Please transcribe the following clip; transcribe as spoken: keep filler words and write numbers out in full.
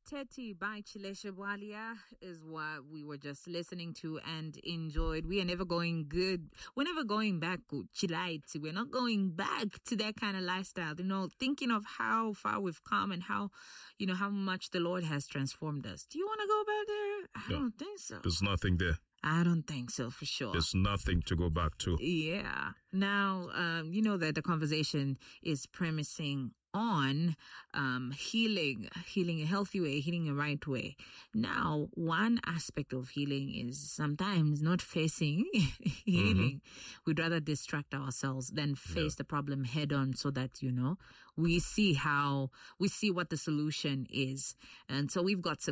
Teti by Chileshe Bwalia is what we were just listening to and enjoyed. We are never going good. We're never going back to Chilaiti. We're not going back to that kind of lifestyle. You know, thinking of how far we've come and how, you know, how much the Lord has transformed us. Do you want to go back there? I No, don't think so. There's nothing there. I don't think so, for sure. There's nothing to go back to. Yeah. Now, um, you know that the conversation is premising on um, healing, healing a healthy way, healing a right way. Now, one aspect of healing is sometimes not facing healing. Mm-hmm. We'd rather distract ourselves than face yeah. the problem head on so that, you know, we see how, we see what the solution is. And so we've got some